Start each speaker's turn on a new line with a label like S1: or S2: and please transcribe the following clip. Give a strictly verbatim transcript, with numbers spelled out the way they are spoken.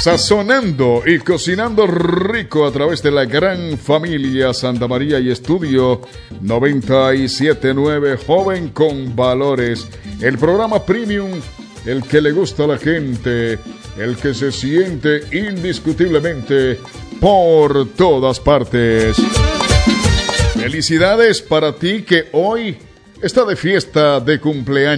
S1: Sazonando y cocinando rico a través de la gran familia Santa María y Estudio noventa y siete punto nueve, joven con valores. El programa premium, el que le gusta a la gente, el que se siente indiscutiblemente por todas partes. Felicidades para ti que hoy está de fiesta de cumpleaños.